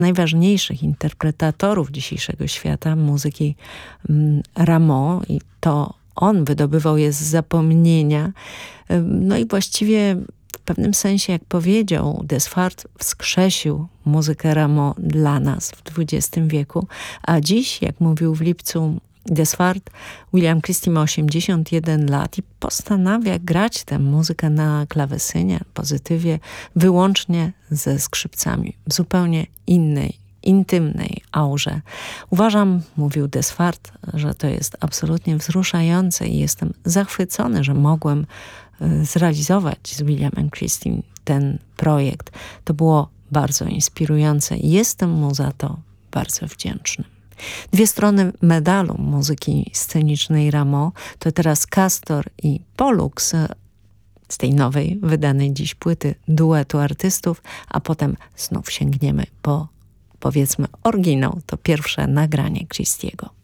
najważniejszych interpretatorów dzisiejszego świata muzyki Rameau i to on wydobywał je z zapomnienia. No i właściwie w pewnym sensie, jak powiedział, Desfart wskrzesił muzykę Rameau dla nas w XX wieku, a dziś, jak mówił w lipcu Desfart, William Christie ma 81 lat i postanawia grać tę muzykę na klawesynie, pozytywie, wyłącznie ze skrzypcami, w zupełnie innej, intymnej aurze. Uważam, mówił Desfart, że to jest absolutnie wzruszające i jestem zachwycony, że mogłem zrealizować z Williamem Christie ten projekt. To było bardzo inspirujące i jestem mu za to bardzo wdzięczny. Dwie strony medalu muzyki scenicznej Rameau to teraz Castor i Pollux z tej nowej, wydanej dziś płyty duetu artystów, a potem znów sięgniemy po, powiedzmy, oryginał, to pierwsze nagranie Christiego.